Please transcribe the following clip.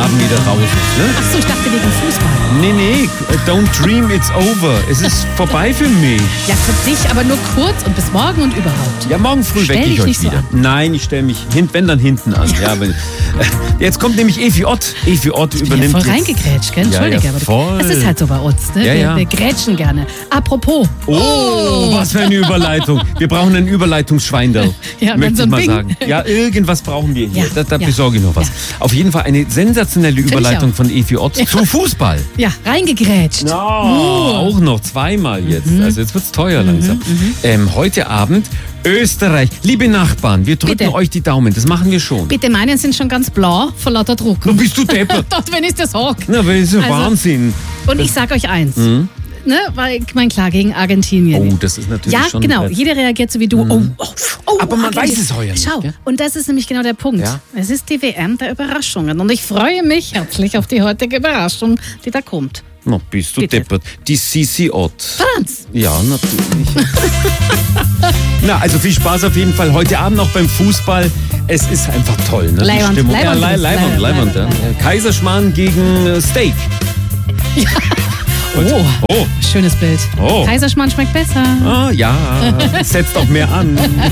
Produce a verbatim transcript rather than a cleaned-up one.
Feierabend wieder raus ist. Ne? Ach so, ich dachte wegen Fußball. Nee, nee, don't dream, it's over. Es ist vorbei für mich. Ja, für dich, aber nur kurz und bis morgen und überhaupt. Ja, morgen früh Stell wecke ich dich euch nicht so wieder. an. Nein, ich stelle mich, hin, wenn dann hinten an. Ja, wenn, äh, jetzt kommt nämlich Evi Ott. Evi Ott Ich bin übernimmt ja voll jetzt. reingegrätscht, gell? Entschuldige, Ja, ja, aber voll. das ist halt so bei uns, ne? Ja, wir, ja. wir grätschen gerne. Apropos. Oh, was für eine Überleitung. Wir brauchen einen Überleitungsschweindel. Ja, und dann möchte so ich ein mal Bing. sagen. Ja, irgendwas brauchen wir hier. Ja, da da ja. besorge ich noch was. Ja. Auf jeden Fall eine sensationelle ich Überleitung auch. von Evi Ott zu Fußball. Ja, reingegrätscht. No, Auch noch zweimal jetzt. Mhm. Also jetzt wird's teuer langsam. Ähm, heute Abend Österreich. Liebe Nachbarn, wir drücken Bitte. euch die Daumen. Das machen wir schon. Bitte, meine sind schon ganz blau vor lauter Druck. Na, bist du deppert. Dort, wenn ich das sag. Na, aber das ist ja Also- Wahnsinn. Und ich sag euch eins. Ne, weil, ich mein, klar, gegen Argentinien. Oh, das ist natürlich Ja, schon... genau. äh, Jeder reagiert so wie du. Oh, oh, oh, Aber man Argentinien. weiß es heuer nicht, Schau, gell? und das ist nämlich genau der Punkt. Ja. Es ist die W M der Überraschungen. Und ich freue mich herzlich auf die heutige Überraschung, die da kommt. Na, bist du Bitte. deppert. Die Sisi Ott. Franz! Ja, natürlich. Na, also viel Spaß auf jeden Fall heute Abend noch beim Fußball. Es ist einfach toll, ne? Die Leiband, Stimmung. Ja, Leiband Lei- ist Leiband, Leiband, Leiband, ja. Leiband. Kaiserschmarrn gegen äh, Steak. Oh, Oh, schönes Bild. Oh. Kaiserschmarrn schmeckt besser. ah, ja, setzt auch mehr an.